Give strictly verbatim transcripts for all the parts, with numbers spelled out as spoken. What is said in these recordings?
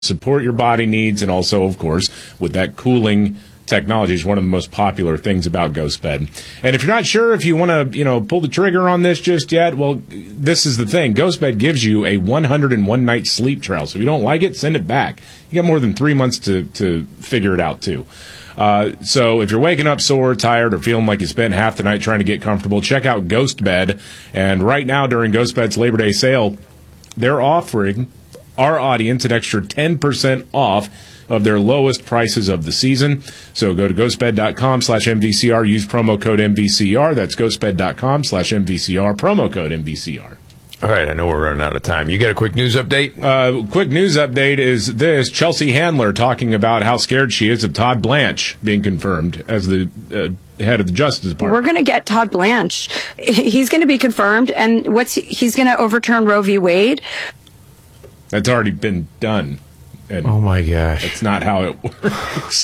support your body needs, and also, of course, with that cooling technology is one of the most popular things about GhostBed. And if you're not sure if you want to, you know, pull the trigger on this just yet, well, this is the thing. GhostBed gives you a one hundred one night sleep trial. So if you don't like it, send it back. You got more than three months to, to figure it out, too. Uh, so if you're waking up sore, tired, or feeling like you spent half the night trying to get comfortable, check out GhostBed. And right now, during GhostBed's Labor Day sale, they're offering our audience an extra ten percent off of their lowest prices of the season. So go to ghostbed.com slash MVCR, use promo code M V C R. That's ghostbed.com slash MVCR, promo code M V C R. All right, I know we're running out of time. You got a quick news update? Uh, quick news update is this. Chelsea Handler talking about how scared she is of Todd Blanche being confirmed as the uh, head of the Justice Department. We're going to get Todd Blanche. He's going to be confirmed, and what's he's going to overturn Roe v. Wade. That's already been done. And oh, my gosh. That's not how it works.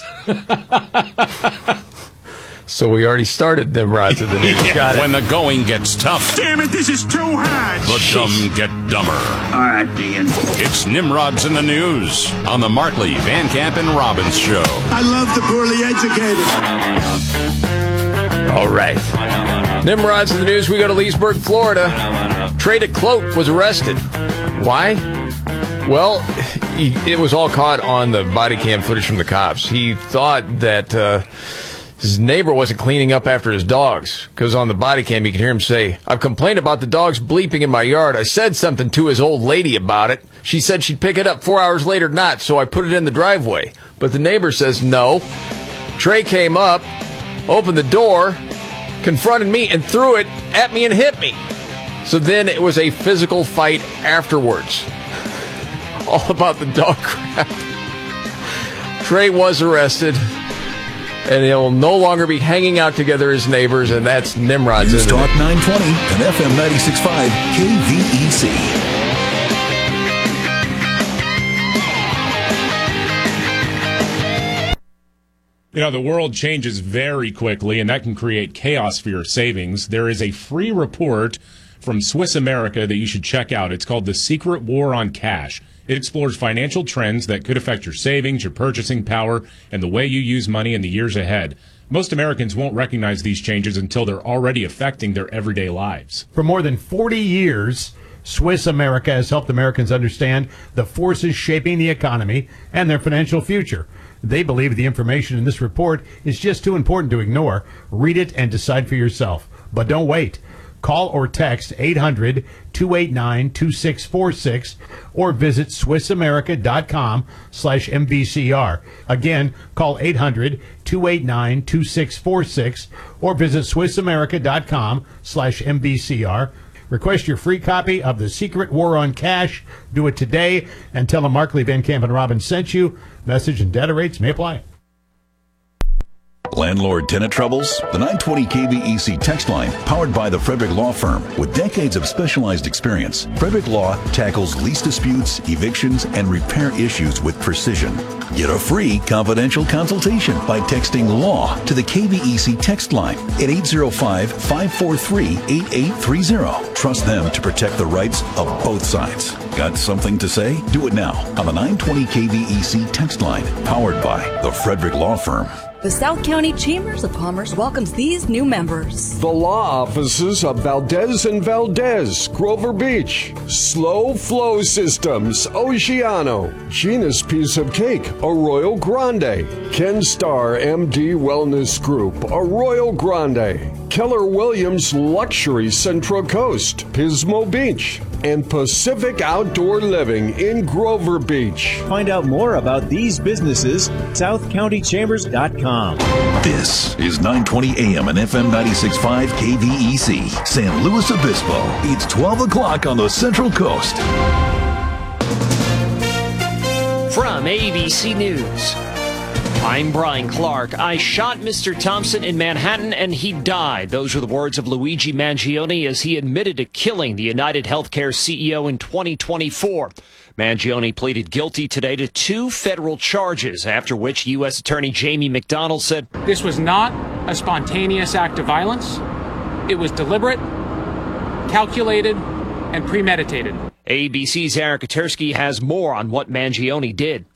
So we already started them rods of the news. Yeah. Got it. When the going gets tough. Damn it, this is too hard. The dumb get dumber. All right, Dean. It's Nimrods in the News on the Markley, Van Camp, and Robbins Show. I love the poorly educated. All right. Nimrods in the News, we go to Leesburg, Florida. Trey Cloak was arrested. Why? Well, he, it was all caught on the body cam footage from the cops. He thought that uh, his neighbor wasn't cleaning up after his dogs, because on the body cam you can hear him say, "I've complained about the dogs bleeping in my yard. I said something to his old lady about it. She said she'd pick it up four hours later, not, so I put it in the driveway." But the neighbor says no. Trey came up, opened the door, confronted me, and threw it at me and hit me. So then it was a physical fight afterwards. All about the dog crap. Trey was arrested, and they'll no longer be hanging out together as neighbors, and that's Nimrod's. News Talk nine twenty and F M ninety-six point five K V E C. You know, the world changes very quickly, and that can create chaos for your savings. There is a free report from Swiss America that you should check out. It's called The Secret War on Cash. It explores financial trends that could affect your savings, your purchasing power, and the way you use money in the years ahead. Most Americans won't recognize these changes until they're already affecting their everyday lives. For more than forty years, Swiss America has helped Americans understand the forces shaping the economy and their financial future. They believe the information in this report is just too important to ignore. Read it and decide for yourself. But don't wait. Call or text eight hundred, two eight nine, two six four six or visit swissamerica.com slash MVCR. Again, call eight hundred, two eight nine, two six four six or visit swissamerica.com slash MVCR. Request your free copy of The Secret War on Cash. Do it today and tell them Markley, Van Camp, and Robbins sent you. Message and data rates may apply. Landlord-tenant troubles? The nine twenty K V E C text line, powered by the Frederick Law Firm. With decades of specialized experience, Frederick Law tackles lease disputes, evictions, and repair issues with precision. Get a free confidential consultation by texting LAW to the K V E C text line at eight zero five, five four three, eight eight three zero. Trust them to protect the rights of both sides. Got something to say? Do it now on the nine twenty K V E C text line, powered by the Frederick Law Firm. The South County Chambers of Commerce welcomes these new members. The law offices of Valdez and Valdez, Grover Beach, Slow Flow Systems, Oceano, Genus Piece of Cake, Arroyo Grande, Ken Starr M D Wellness Group, Arroyo Grande, Keller Williams Luxury Central Coast, Pismo Beach, and Pacific Outdoor Living in Grover Beach. Find out more about these businesses at south county chambers dot com. This is nine twenty A M and F M ninety-six point five K V E C, San Luis Obispo. It's twelve o'clock on the Central Coast. From A B C News, I'm Brian Clark. I shot Mister Thompson in Manhattan and he died. Those are the words of Luigi Mangione as he admitted to killing the United Healthcare C E O in twenty twenty-four. Mangione pleaded guilty today to two federal charges, after which U S Attorney Jamie McDonald said, "This was not a spontaneous act of violence. It was deliberate, calculated, and premeditated." A B C's Eric Katersky has more on what Mangione did.